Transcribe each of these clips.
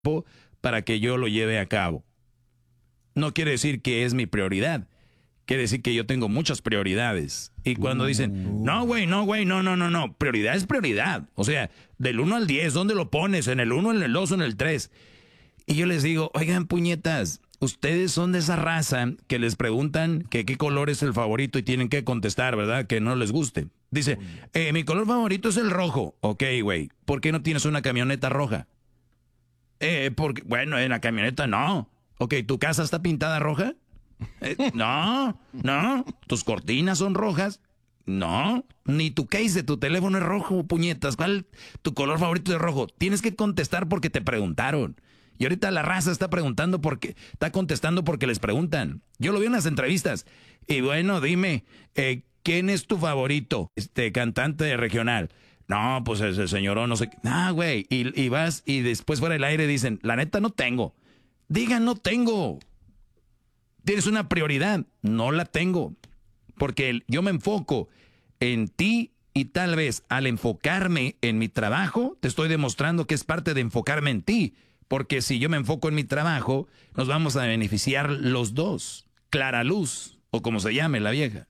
para que yo lo lleve a cabo. No quiere decir que es mi prioridad. Quiere decir que yo tengo muchas prioridades. Y cuando dicen, no, güey, no, prioridad es prioridad. O sea, del 1 al 10, ¿dónde lo pones? ¿En el 1, en el 2 o en el 3? Y yo les digo, oigan, puñetas, ustedes son de esa raza que les preguntan que qué color es el favorito y tienen que contestar, ¿verdad? Que no les guste. Dice, mi color favorito es el rojo. Ok, güey, ¿por qué no tienes una camioneta roja? Porque, bueno, en la camioneta no. Ok, ¿tu casa está pintada roja? No. ¿Tus cortinas son rojas? No. Ni tu case de tu teléfono es rojo, puñetas. ¿Cuál tu color favorito es rojo? Tienes que contestar porque te preguntaron. Y ahorita la raza está contestando porque les preguntan. Yo lo vi en las entrevistas. Y bueno, dime, ¿quién es tu favorito? Cantante regional. No, pues ese señor o no sé. Güey. Y vas y después fuera del aire dicen, la neta no tengo. Digan, no tengo. ¿Tienes una prioridad? No la tengo. Porque yo me enfoco en ti y tal vez al enfocarme en mi trabajo, te estoy demostrando que es parte de enfocarme en ti. Porque si yo me enfoco en mi trabajo, nos vamos a beneficiar los dos. Clara Luz, o como se llame la vieja.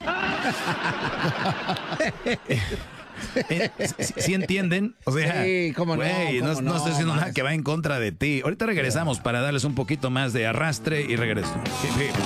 ¿Sí entienden? O sea, sí, ¿cómo no? No estoy haciendo nada que va en contra de ti. Ahorita regresamos para darles un poquito más de arrastre y regreso.